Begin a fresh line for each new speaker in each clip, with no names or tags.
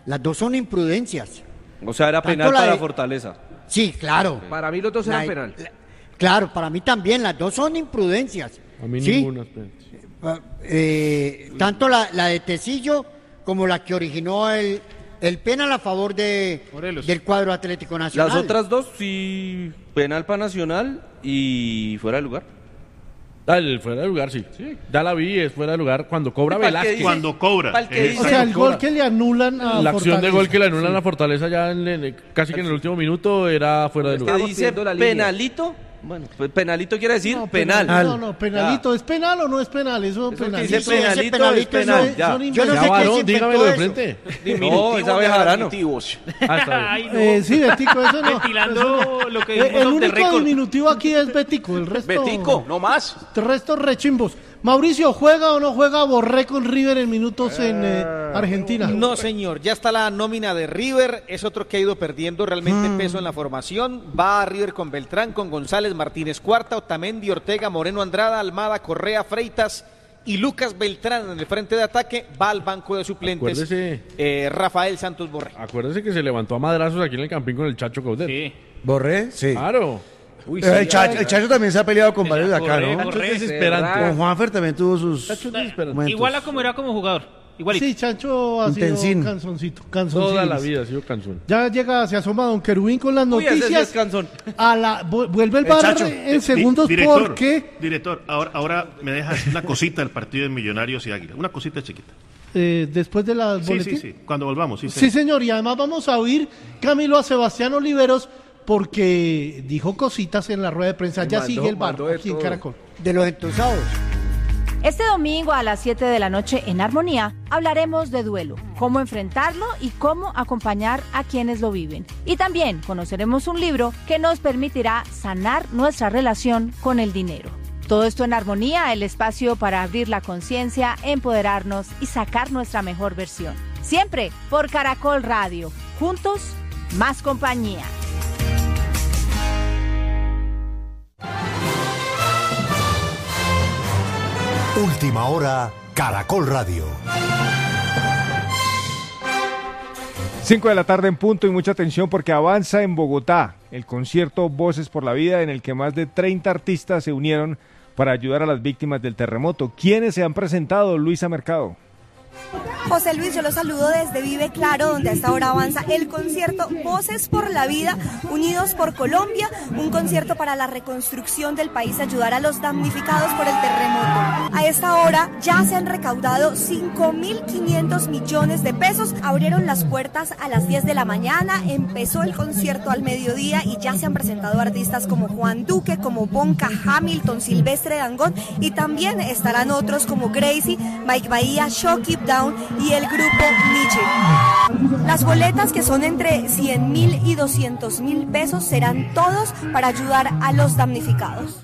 Las dos son imprudencias.
O sea, era penal para Fortaleza.
Sí, claro.
Para mí los dos eran penal.
Claro, para mí también, las dos son imprudencias.
A mí
¿sí?
ninguna es penal.
Tanto la de Tecillo como la que originó el penal a favor del cuadro Atlético Nacional.
Las otras dos, sí, penal para Nacional y fuera de lugar.
El fuera de lugar, sí. Ya la vi, es fuera de lugar cuando cobra Velázquez.
Cuando cobra.
O sea, el gol que le anulan a Fortaleza.
La acción de gol que le anulan a Fortaleza ya casi que en el último minuto era fuera de lugar.
¿Qué dice penalito? Bueno, pues penalito quiere decir penal.
No, penalito. ¿Es penal o no es penal? Eso penalito.
Dice penalito es penal.
Yo no sé qué
dígamelo de frente.
No, esa Bejarano.
Sí, Betico, eso no.
Ventilando lo que dijimos
El
de
único
récord.
diminutivo aquí es Betico, el resto...
Betico, no más.
El resto rechimbos. Mauricio, ¿juega o no juega Borré con River en minutos en Argentina?
No, señor, ya está la nómina de River, es otro que ha ido perdiendo realmente peso en la formación. Va a River con Beltrán, con González, Martínez Cuarta, Otamendi, Ortega, Moreno Andrada, Almada, Correa, Freitas y Lucas Beltrán en el frente de ataque. Va al banco de suplentes Rafael Santos Borré.
Acuérdese que se levantó a madrazos aquí en el Campín con el Chacho Caudet.
Sí.
¿Borré? Sí.
Claro.
Uy, sí, el Chacho también se ha peleado con varios de acá, ¿no?
Chacho es desesperante.
Con Juanfer también tuvo sus
momentos.
Igual a como era como jugador. Igualito.
Sí, Chancho ha sido canzoncito.
Toda la vida ha sido canzón.
Ya llega, se asoma Don Querubín con las noticias.
Ese sí es canzón.
Vuelve el bar en segundos porque...
Director, ahora me dejas una cosita del partido de Millonarios y Águila. Una cosita chiquita.
Después de las boletín.
Sí. Cuando volvamos.
Sí, señor. Y además vamos a oír, Camilo, a Sebastián Oliveros, porque dijo cositas en la rueda de prensa. Ya sigue el bar aquí en Caracol.
De los entusados.
Este domingo a las 7 de la noche en Armonía hablaremos de duelo, cómo enfrentarlo y cómo acompañar a quienes lo viven. Y también conoceremos un libro que nos permitirá sanar nuestra relación con el dinero. Todo esto en Armonía, el espacio para abrir la conciencia, empoderarnos y sacar nuestra mejor versión. Siempre por Caracol Radio. Juntos, más compañía.
Última hora, Caracol Radio.
5 de la tarde en punto y mucha atención porque avanza en Bogotá el concierto Voces por la Vida en el que más de 30 artistas se unieron para ayudar a las víctimas del terremoto. ¿Quiénes se han presentado? Luisa Mercado.
José Luis, yo los saludo desde Vive Claro, donde a esta hora avanza el concierto Voces por la Vida, Unidos por Colombia, un concierto para la reconstrucción del país, ayudar a los damnificados por el terremoto. A esta hora ya se han recaudado 5.500 millones de pesos, abrieron las puertas a las 10 de la mañana, empezó el concierto al mediodía y ya se han presentado artistas como Juan Duque, como Bonca, Hamilton, Silvestre Dangond y también estarán otros como Gracie, Mike Bahía, Shock Down y el grupo Nietzsche. Las boletas, que son entre 100.000 y 200.000 pesos, serán todos para ayudar a los damnificados.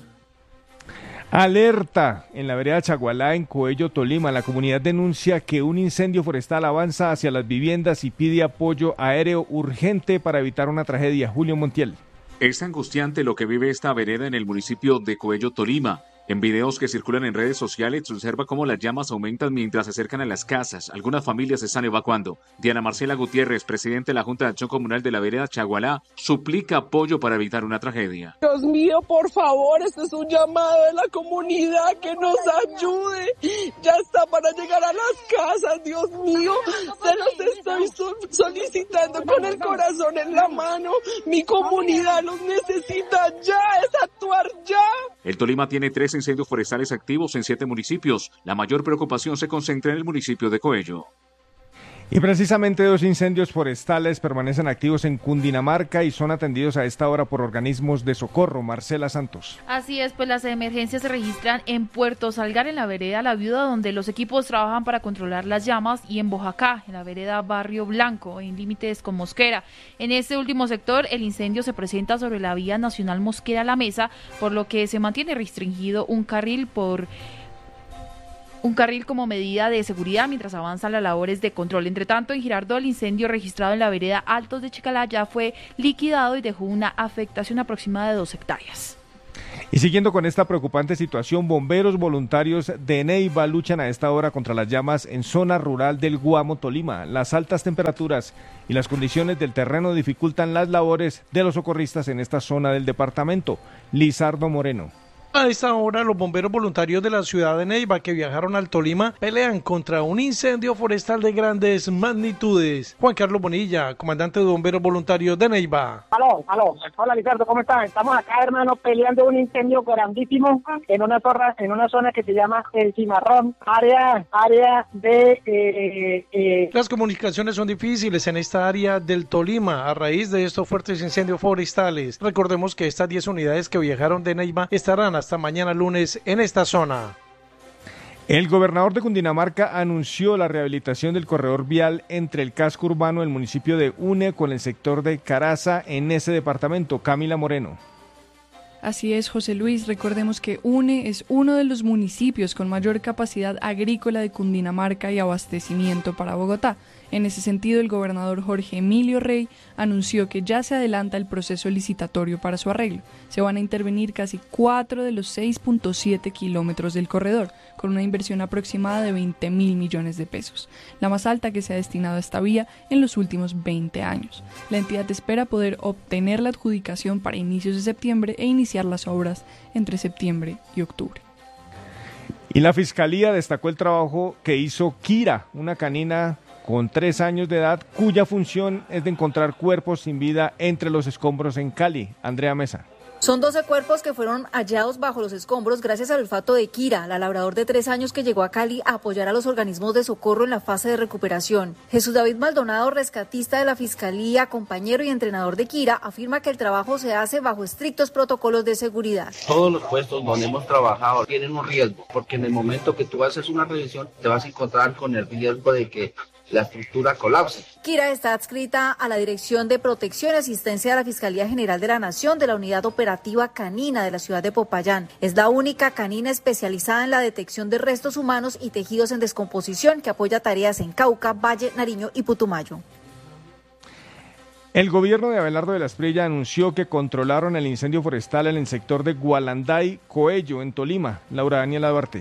Alerta en la vereda Chagualá, en Coello, Tolima. La comunidad denuncia que un incendio forestal avanza hacia las viviendas y pide apoyo aéreo urgente para evitar una tragedia. Julio Montiel.
Es angustiante lo que vive esta vereda en el municipio de Coello, Tolima. En videos que circulan en redes sociales se observa cómo las llamas aumentan mientras se acercan a las casas. Algunas familias se están evacuando. Diana Marcela Gutiérrez, presidente de la Junta de Acción Comunal de la vereda Chagualá, suplica apoyo para evitar una tragedia.
Dios mío, por favor, este es un llamado de la comunidad que nos ayude. Ya está para llegar a las casas, Dios mío. Se los estoy solicitando con el corazón en la mano. Mi comunidad los necesita ya, es actuar ya.
El Tolima tiene 3 incendios forestales activos en 7 municipios. La mayor preocupación se concentra en el municipio de Coello.
Y precisamente 2 incendios forestales permanecen activos en Cundinamarca y son atendidos a esta hora por organismos de socorro. Marcela Santos.
Así es, pues las emergencias se registran en Puerto Salgar, en la vereda La Viuda, donde los equipos trabajan para controlar las llamas, y en Boyacá, en la vereda Barrio Blanco, en límites con Mosquera. En este último sector, el incendio se presenta sobre la vía nacional Mosquera-La Mesa, por lo que se mantiene restringido un carril como medida de seguridad mientras avanzan las labores de control. Entre tanto, en Girardot, el incendio registrado en la vereda Altos de Chicalá ya fue liquidado y dejó una afectación aproximada de 2 hectáreas.
Y siguiendo con esta preocupante situación, bomberos voluntarios de Neiva luchan a esta hora contra las llamas en zona rural del Guamo, Tolima. Las altas temperaturas y las condiciones del terreno dificultan las labores de los socorristas en esta zona del departamento. Lizardo Moreno.
A esta hora, los bomberos voluntarios de la ciudad de Neiva que viajaron al Tolima pelean contra un incendio forestal de grandes magnitudes. Juan Carlos Bonilla, comandante de bomberos voluntarios de Neiva.
Aló. Hola, Lizardo, ¿cómo están? Estamos acá, hermano, peleando un incendio grandísimo en una zona que se llama El Cimarrón, área de...
Las comunicaciones son difíciles en esta área del Tolima a raíz de estos fuertes incendios forestales. Recordemos que estas 10 unidades que viajaron de Neiva estarán hasta mañana lunes en esta zona.
El gobernador de Cundinamarca anunció la rehabilitación del corredor vial entre el casco urbano del municipio de Une con el sector de Caraza en ese departamento. Camila Moreno.
Así es, José Luis. Recordemos que Une es uno de los municipios con mayor capacidad agrícola de Cundinamarca y abastecimiento para Bogotá. En ese sentido, el gobernador Jorge Emilio Rey anunció que ya se adelanta el proceso licitatorio para su arreglo. Se van a intervenir casi 4 de los 6.7 kilómetros del corredor, con una inversión aproximada de 20.000 millones de pesos, la más alta que se ha destinado a esta vía en los últimos 20 años. La entidad espera poder obtener la adjudicación para inicios de septiembre e iniciar las obras entre septiembre y octubre.
Y la Fiscalía destacó el trabajo que hizo Kira, una canina con 3 años de edad, cuya función es de encontrar cuerpos sin vida entre los escombros en Cali. Andrea Mesa.
Son 12 cuerpos que fueron hallados bajo los escombros gracias al olfato de Kira, la labrador de 3 años que llegó a Cali a apoyar a los organismos de socorro en la fase de recuperación. Jesús David Maldonado, rescatista de la Fiscalía, compañero y entrenador de Kira, afirma que el trabajo se hace bajo estrictos protocolos de seguridad.
Todos los puestos donde hemos trabajado tienen un riesgo, porque en el momento que tú haces una revisión te vas a encontrar con el riesgo de que la estructura colapse.
Kira está adscrita a la Dirección de Protección y Asistencia de la Fiscalía General de la Nación de la Unidad Operativa Canina de la ciudad de Popayán. Es la única canina especializada en la detección de restos humanos y tejidos en descomposición que apoya tareas en Cauca, Valle, Nariño y Putumayo.
El gobierno de Abelardo de la Espriella anunció que controlaron el incendio forestal en el sector de Gualanday, Coello, en Tolima. Laura Daniela Duarte.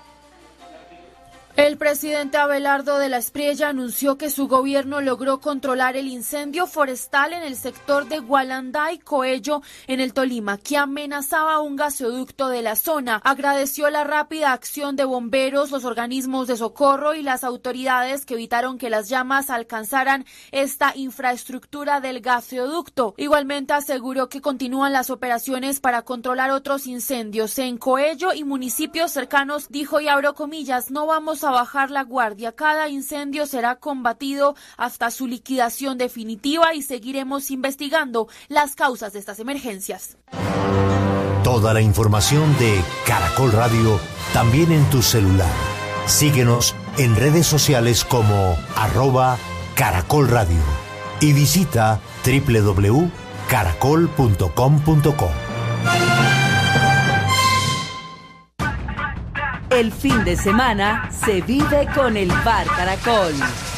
El presidente Abelardo de la Espriella anunció que su gobierno logró controlar el incendio forestal en el sector de Gualanday, Coello, en el Tolima, que amenazaba un gasoducto de la zona. Agradeció la rápida acción de bomberos, los organismos de socorro y las autoridades que evitaron que las llamas alcanzaran esta infraestructura del gasoducto. Igualmente aseguró que continúan las operaciones para controlar otros incendios en Coello y municipios cercanos. Dijo, y abro comillas, no vamos a bajar la guardia. Cada incendio será combatido hasta su liquidación definitiva y seguiremos investigando las causas de estas emergencias.
Toda la información de Caracol Radio también en tu celular. Síguenos en redes sociales como @Caracol Radio y visita www.caracol.com.co.
El fin de semana se vive con el Bar Caracol.